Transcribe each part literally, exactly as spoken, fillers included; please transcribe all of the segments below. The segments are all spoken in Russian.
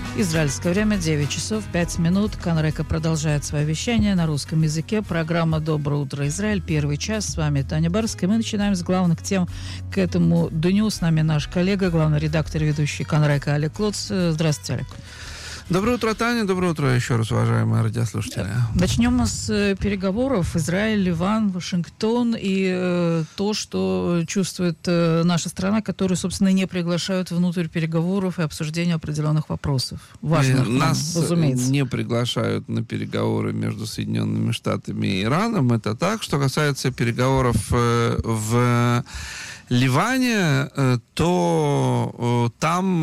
Израильское время девять часов пять минут. Канрека продолжает свое вещание на русском языке. Программа «Доброе утро, Израиль». Первый час. С вами Таня Барская. Мы начинаем с главных тем к этому дню. С нами наш коллега, главный редактор, ведущий Канрека Алек Лоц. Здравствуйте, Алек. Доброе утро, Таня. Доброе утро еще раз, уважаемые радиослушатели. Начнем с переговоров Израиль, Ливан, Вашингтон и э, то, что чувствует э, наша страна, которую, собственно, не приглашают внутрь переговоров и обсуждения определенных вопросов. Важно, нас разумеется. Не приглашают на переговоры между Соединенными Штатами и Ираном. Это так. Что касается переговоров э, в Ливане, то там,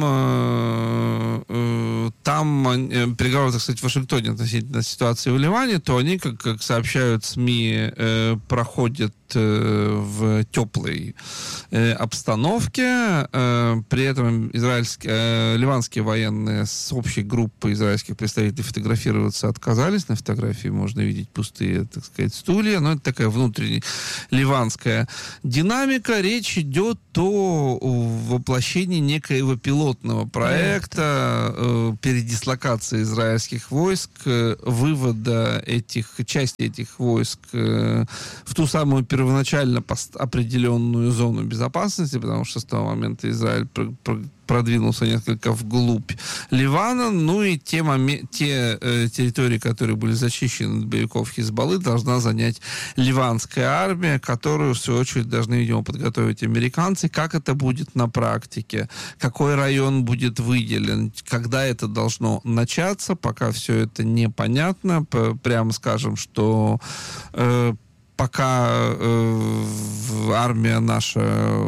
там переговоры, так сказать, в Вашингтоне относительно ситуации в Ливане, то они, как, как сообщают СМИ, проходят в теплой обстановке. При этом израильские, ливанские военные с общей группой израильских представителей фотографироваться отказались. На фотографии можно видеть пустые, так сказать, стулья. Но это такая внутренняя ливанская динамика. Речь идет о воплощении некоего пилотного проекта э, передислокации израильских войск, э, вывода этих, части этих войск э, в ту самую первоначально определенную зону безопасности, потому что с того момента Израиль пр- пр- продвинулся несколько вглубь Ливана, ну и те, момен- те э, территории, которые были зачищены от боевиков Хизбаллы, должна занять ливанская армия, которую, в свою очередь, должны, видимо, подготовить американцы. Как это будет на практике? Какой район будет выделен? Когда это должно начаться? Пока все это непонятно. П- прямо скажем, что э, пока э, армия наша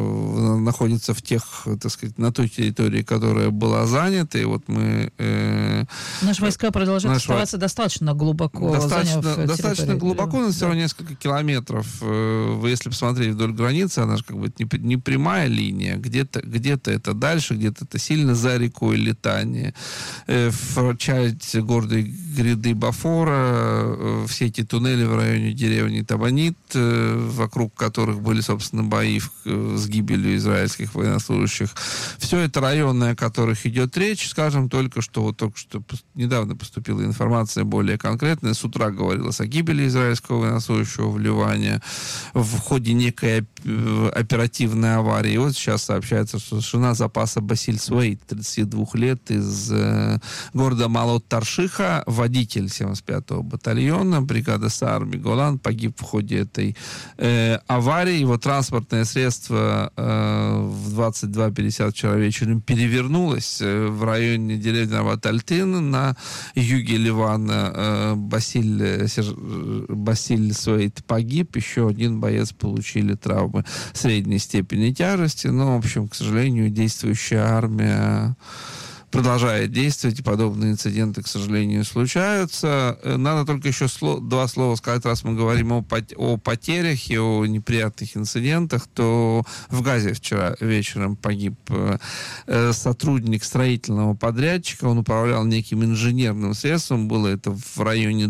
находится в тех, так сказать, на той территории, которая была занята, и вот мы... Э, Наши войска продолжают наши оставаться во... достаточно глубоко, достаточно, заняв достаточно глубоко, но все равно несколько километров. Э, если посмотреть вдоль границы, она же как бы не, не прямая линия, где-то, где-то это дальше, где-то это сильно за рекой Литания. Э, в часть гордой гряды Бафора, э, все эти туннели в районе деревни Табани, вокруг которых были, собственно, бои с гибелью израильских военнослужащих. Все это районы, о которых идет речь. Скажем только, что вот только что недавно поступила информация более конкретная. С утра говорилось о гибели израильского военнослужащего в Ливане в ходе некой оперативной аварии. И вот сейчас сообщается, что совершена запаса Басиль Суэйт, тридцати двух лет, из э, города Малот-Таршиха, водитель семьдесят пятого батальона, бригада СААР Голан, погиб в ходе этой э, аварии. Его транспортное средство э, в двадцать два пятьдесят вчера вечером перевернулось э, в районе деревни Ават-Альтин на юге Ливана. Э, Басиль, Серж, Басиль Суэйт погиб, еще один боец получили травмы средней степени тяжести, но, в общем, к сожалению, действующая армия продолжает действовать, и подобные инциденты, к сожалению, случаются. Надо только еще сло- два слова сказать, раз мы говорим о, пот- о потерях и о неприятных инцидентах, то в Газе вчера вечером погиб э, сотрудник строительного подрядчика. Он управлял неким инженерным средством. Было это в районе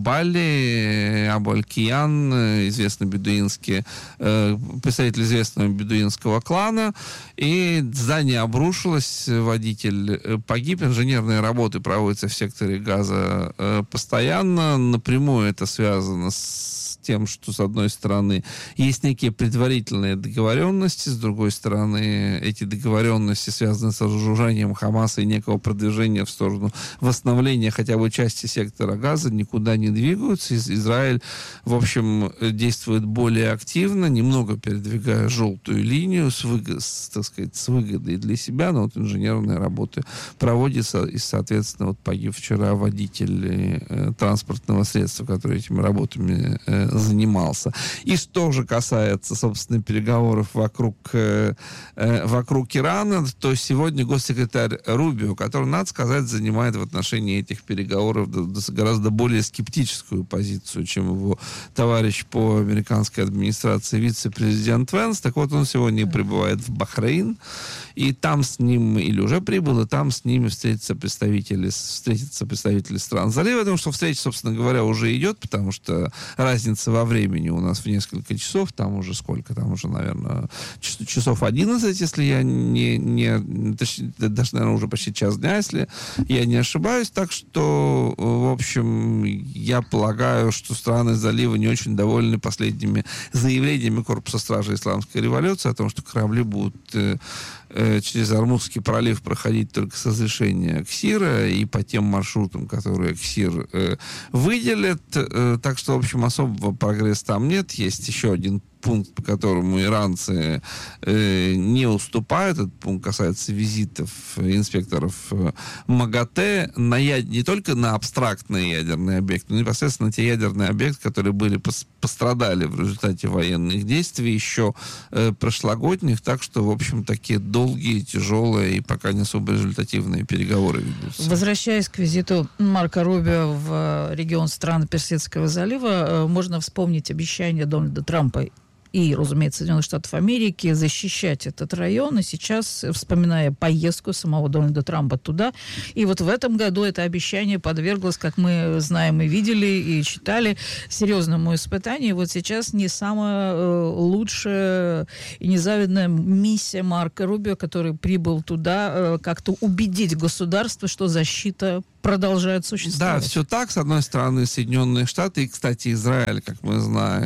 Джибали, Абу-Аль-Киян, известный бедуинский, э, представитель известного бедуинского клана. И здание обрушилось, водитель погиб. Инженерные работы проводятся в секторе Газа э, постоянно. Напрямую это связано с тем, что, с одной стороны, есть некие предварительные договоренности, с другой стороны, эти договоренности связаны с разоружением Хамаса и некого продвижения в сторону восстановления хотя бы части сектора Газа, никуда не двигаются. Израиль, в общем, действует более активно, немного передвигая желтую линию с, выгод, с, так сказать, с выгодой для себя, но вот инженерные работы проводятся, и, соответственно, вот погиб вчера водитель э, транспортного средства, который этими работами э, занимался. И что же касается, собственно, переговоров вокруг, э, э, вокруг Ирана, то сегодня госсекретарь Рубио, который, надо сказать, занимает в отношении этих переговоров гораздо более скептическую позицию, чем его товарищ по американской администрации, вице-президент Венс. Так вот, он сегодня прибывает в Бахрейн, и там с ним, или уже прибыл, и там с ними встретятся представители, встретятся представители стран залива. Я думаю, что встреча, собственно говоря, уже идет, потому что разница во времени у нас в несколько часов, там уже сколько, там уже, наверное, часов одиннадцать, если я не, не точнее, даже, наверное, уже почти час дня, если я не ошибаюсь. Так что, в общем, я полагаю, что страны залива не очень довольны последними заявлениями Корпуса стражи Исламской революции о том, что корабли будут э, э, через Ормузский пролив проходить только с разрешения КСИРа и по тем маршрутам, которые КСИР э, выделит. Э, так что, в общем, особого прогресса там нет. Есть еще один пункт, по которому иранцы э, не уступают. Этот пункт касается визитов инспекторов э, МАГАТЭ на яд... не только на абстрактные ядерные объекты, но непосредственно на те ядерные объекты, которые были пос... пострадали в результате военных действий еще э, прошлогодних. Так что, в общем, такие долгие, тяжелые и пока не особо результативные переговоры ведутся. Возвращаясь к визиту Марко Рубио в регион стран Персидского залива, можно вспомнить обещание Дональда Трампа и, разумеется, Соединенных Штатов Америки защищать этот район. И сейчас, вспоминая поездку самого Дональда Трампа туда, и вот в этом году это обещание подверглось, как мы знаем и видели, и читали, серьезному испытанию. И вот сейчас не самая э, лучшая и незавидная миссия Марко Рубио, который прибыл туда, э, как-то убедить государство, что защита продолжает существовать. Да, все так. С одной стороны, Соединенные Штаты и, кстати, Израиль, как мы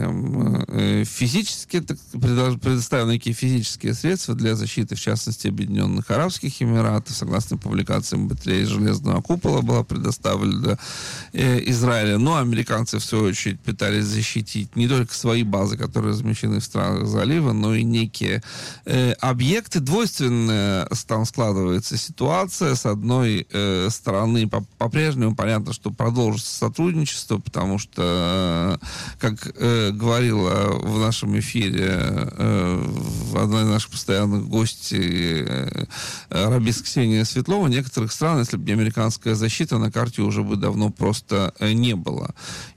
знаем, физически предоставлены некие физические средства для защиты, в частности, Объединенных Арабских Эмиратов. Согласно публикациям Батареи Железного Купола была предоставлена Израилю. Но американцы, в свою очередь, пытались защитить не только свои базы, которые размещены в странах залива, но и некие э, объекты. Двойственная там складывается ситуация. С одной э, стороны, по По-прежнему понятно, что продолжится сотрудничество, потому что, как э, говорила в нашем эфире э, одна из наших постоянных гостей, э, рабист Ксения Светлова, некоторых стран, если бы не американская защита, на карте уже бы давно просто э, не было.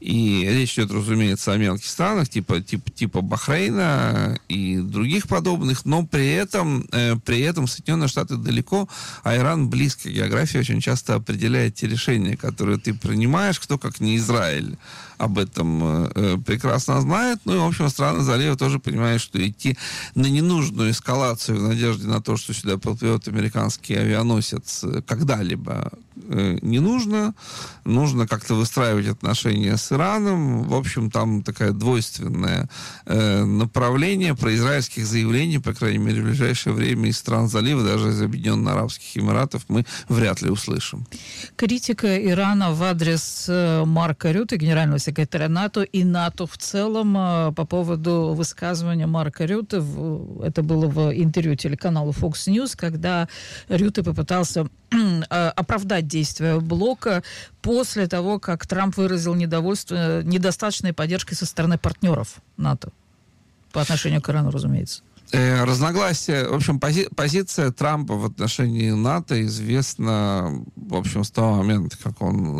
И речь идет, разумеется, о мелких странах, типа, типа, типа Бахрейна и других подобных, но при этом, э, при этом Соединенные Штаты далеко, а Иран близко. География очень часто определяет те решения, которые ты принимаешь, кто, как не Израиль, об этом э, прекрасно знает. Ну и, в общем, страны залива тоже понимают, что идти на ненужную эскалацию в надежде на то, что сюда приплывет американский авианосец, когда-либо э, не нужно. Нужно как-то выстраивать отношения с Ираном. В общем, там такое двойственное э, направление произраильских заявлений, по крайней мере, в ближайшее время из стран залива, даже из Объединенных Арабских Эмиратов, мы вряд ли услышим. Критика Ирана в адрес Марка Рюте, генерального секретаря НАТО, и НАТО в целом по поводу высказывания Марка Рюте. Это было в интервью телеканалу Fox News, когда Рюте попытался оправдать действия блока после того, как Трамп выразил недовольство недостаточной поддержкой со стороны партнеров НАТО по отношению к Ирану, разумеется. Разногласия, в общем, пози- позиция Трампа в отношении НАТО известна, в общем, с того момента, как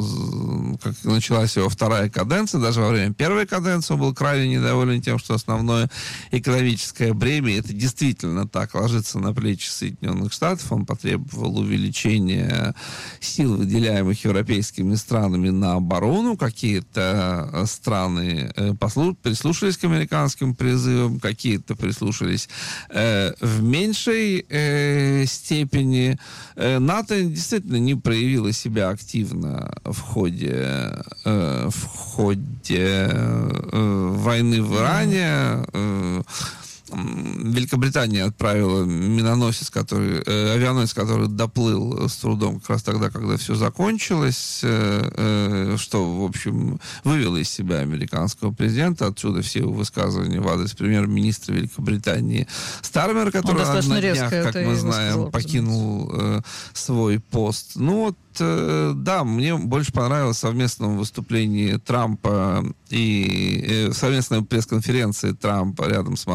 он, как началась его вторая каденция. Даже во время первой каденции он был крайне недоволен тем, что основное экономическое бремя, это действительно так, ложится на плечи Соединенных Штатов. Он потребовал увеличения сил, выделяемых европейскими странами на оборону. Какие-то страны послу- прислушались к американским призывам, какие-то прислушались в меньшей э, степени. Э, НАТО действительно не проявило себя активно в ходе, э, в ходе э, войны в Иране. Э, Великобритания отправила миноносец, который, э, авианосец, который доплыл с трудом как раз тогда, когда все закончилось, э, э, что, в общем, вывело из себя американского президента. Отсюда все его высказывания в адрес премьер-министра Великобритании Стармера, который на днях, как мы знаем, сказал, покинул э, свой пост. Ну вот, э, да, мне больше понравилось в совместном выступлении Трампа и э, совместной пресс-конференции Трампа рядом с Марком Рюте,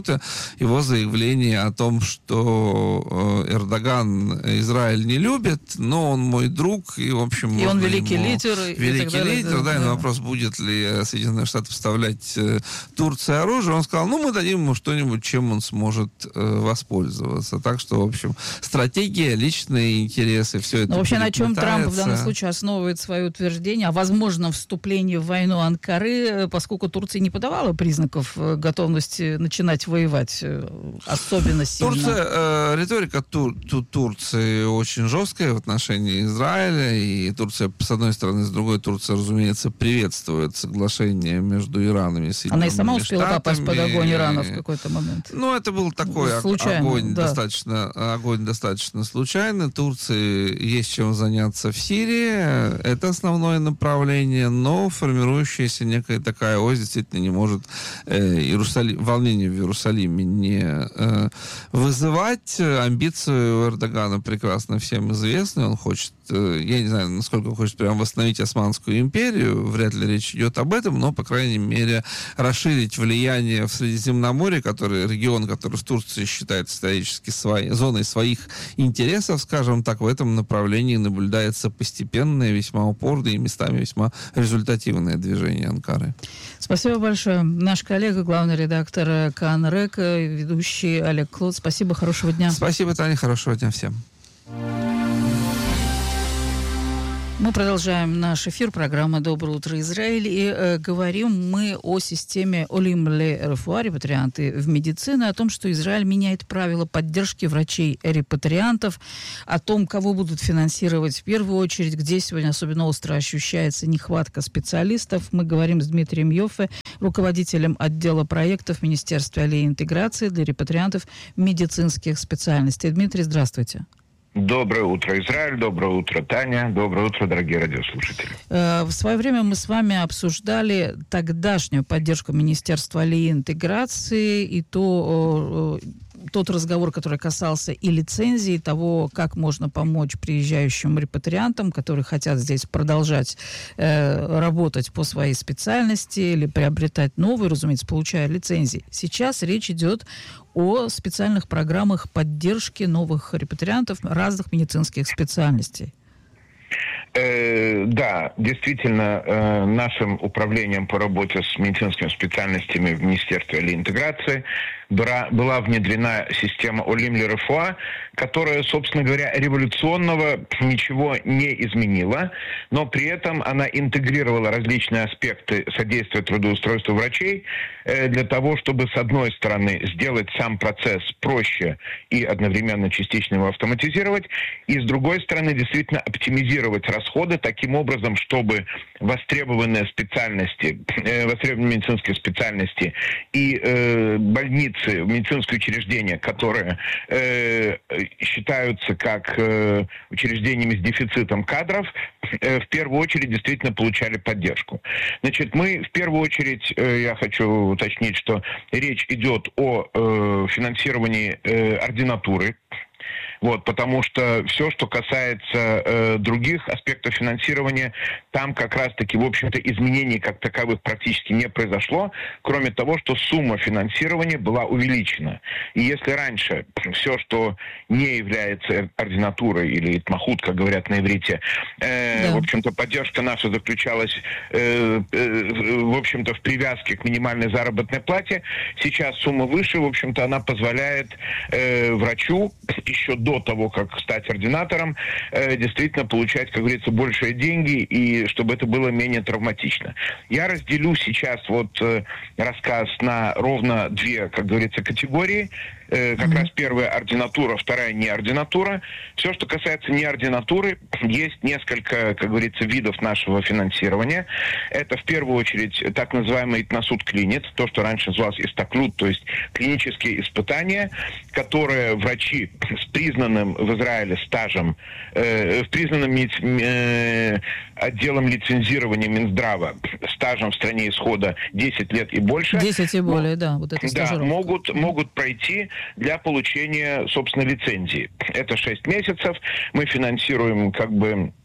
института, его заявление о том, что э, Эрдоган Израиль не любит, но он мой друг, и, в общем... И он великий ему... лидер. Великий и так далее, лидер, да, да, и на вопрос, будет ли Соединенные Штаты поставлять э, Турции оружие, он сказал, ну, мы дадим ему что-нибудь, чем он сможет э, воспользоваться. Так что, в общем, стратегия, личные интересы, все это. Но вообще на чем Трамп в данном случае случае основывает свое утверждение о возможном вступлении в войну Анкары, поскольку Турция не подавала признаков готовности начинать воевать особенно сильно? Турция, э, риторика Тур, Тур, Турции очень жесткая в отношении Израиля, и Турция, с одной стороны, с другой, Турция, разумеется, приветствует соглашение между Ираном и Соединенными Штатами. Она и сама успела попасть под огонь Ирана в какой-то момент. Ну, это был такой случайно, огонь, да. достаточно, огонь достаточно случайный. Турции есть чем заняться в Сирии, это основное направление, но формирующаяся некая такая ось действительно не может э, Иерусалим, волнение в Иерусалиме не э, вызывать. Амбиции у Эрдогана прекрасно всем известны. Он хочет, э, я не знаю, насколько он хочет прямо восстановить Османскую империю, вряд ли речь идет об этом, но, по крайней мере, расширить влияние в Средиземноморье, который, регион, который в Турции считается исторически своей, зоной своих интересов, скажем так, в этом направлении наблюдается постепенное, весьма упорное и местами весьма результативное движение Анкары. Спасибо большое. Наш коллега, главный редактор КАН РЭК, ведущий Олег Клод. Спасибо, хорошего дня. Спасибо, Таня, хорошего дня всем. Мы продолжаем наш эфир, программа «Доброе утро, Израиль», и э, говорим мы о системе Олим ле рефуа, репатрианты в медицине, о том, что Израиль меняет правила поддержки врачей-репатриантов, о том, кого будут финансировать в первую очередь, где сегодня особенно остро ощущается нехватка специалистов. Мы говорим с Дмитрием Йоффе, руководителем отдела проектов Министерства алии и интеграции для репатриантов медицинских специальностей. Дмитрий, здравствуйте. Доброе утро, Израиль. Доброе утро, Таня. Доброе утро, дорогие радиослушатели. В свое время мы с вами обсуждали тогдашнюю поддержку Министерства алии и интеграции и то, тот разговор, который касался и лицензии, и того, как можно помочь приезжающим репатриантам, которые хотят здесь продолжать э, работать по своей специальности или приобретать новые, разумеется, получая лицензии. Сейчас речь идет о специальных программах поддержки новых репатриантов разных медицинских специальностей. Э, да, действительно, э, нашим управлением по работе с медицинскими специальностями в Министерстве алии и интеграции была, была внедрена система Олим ле рефуа, которая, собственно говоря, революционного ничего не изменила, но при этом она интегрировала различные аспекты содействия трудоустройству врачей э, для того, чтобы, с одной стороны, сделать сам процесс проще и одновременно частично его автоматизировать, и, с другой стороны, действительно оптимизировать расходы таким образом, чтобы востребованные специальности, э, востребованные медицинские специальности и э, больницы, медицинские учреждения, которые э, считаются как э, учреждениями с дефицитом кадров, э, в первую очередь действительно получали поддержку. Значит, мы в первую очередь, э, я хочу уточнить, что речь идет о э, финансировании э, ординатуры. Вот, потому что все, что касается э, других аспектов финансирования, там как раз-таки, в общем-то, изменений как таковых практически не произошло, кроме того, что сумма финансирования была увеличена. И если раньше все, что не является ординатурой или итмахут, как говорят на иврите, э, да. в общем-то, поддержка наша заключалась, э, э, в общем-то, в привязке к минимальной заработной плате, сейчас сумма выше, в общем-то, она позволяет э, врачу еще до того, как стать ординатором, э, действительно получать, как говорится, большие деньги, и чтобы это было менее травматично. Я разделю сейчас вот э, рассказ на ровно две, как говорится, категории. Э, как mm-hmm. раз первая ординатура, вторая неординатура. Все, что касается неординатуры, есть несколько, как говорится, видов нашего финансирования. Это в первую очередь так называемый итнасут клинит, то, что раньше называлось истаклют, то есть клинические испытания, которые врачи с признанным в Израиле стажем, э, признанным э, отделом лицензирования Минздрава стажем в стране исхода десять лет и больше. десять и более, да, вот это да, могут, могут пройти для получения, собственно, лицензии. Это шесть месяцев. Мы финансируем как бы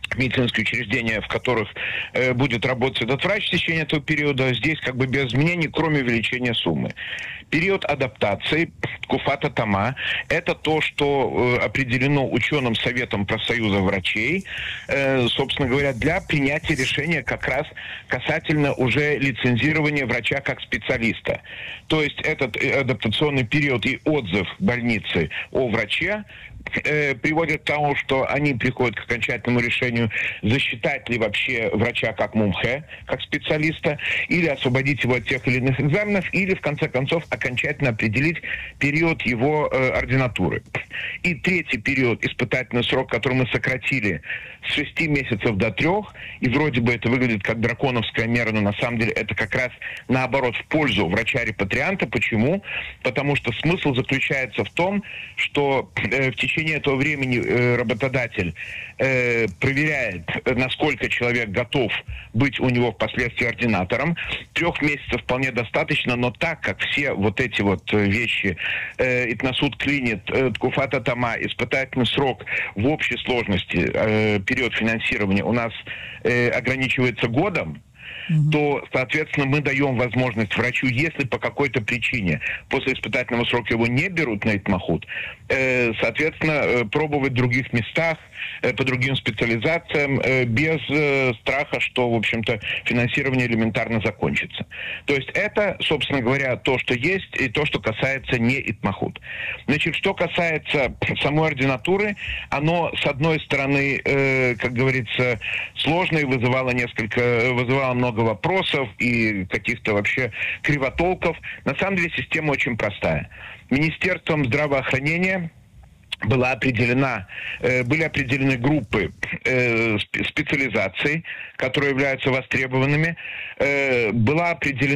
медицинские учреждения, в которых э, будет работать этот врач в течение этого периода, здесь как бы без изменений, кроме увеличения суммы. Период адаптации, ткуфата тама, это то, что э, определено ученым советом профсоюза врачей, э, собственно говоря, для принятия решения как раз касательно уже лицензирования врача как специалиста. То есть этот адаптационный период и отзыв больницы о враче э, приводит к тому, что они приходят к окончательному решению, засчитать ли вообще врача как мумхе, как специалиста, или освободить его от тех или иных экзаменов, или, в конце концов, окончательно определить период его э, ординатуры. И третий период, испытательный срок, который мы сократили с шести месяцев до трех, и вроде бы это выглядит как драконовская мера, но на самом деле это как раз наоборот в пользу врача-репатрианта. Почему? Потому что смысл заключается в том, что э, в течение этого времени э, работодатель э, проверяет, насколько человек готов быть у него впоследствии ординатором. Трех месяцев вполне достаточно, но так как все вот эти вот вещи, э, итнасуд клинит, э, ткуфата тама, испытательный срок в общей сложности, э, период финансирования у нас э, ограничивается годом, Mm-hmm. то, соответственно, мы даем возможность врачу, если по какой-то причине после испытательного срока его не берут на итмахут, э, соответственно, э, пробовать в других местах, э, по другим специализациям, э, без э, страха, что, в общем-то, финансирование элементарно закончится. То есть это, собственно говоря, то, что есть, и то, что касается не итмахут. Значит, что касается самой ординатуры, оно, с одной стороны, э, как говорится, сложно и вызывало несколько, вызывало много вопросов и каких-то вообще кривотолков. На самом деле система очень простая. Министерством здравоохранения была определена, э, были определены группы э, специализаций, которые являются востребованными. Э, была определена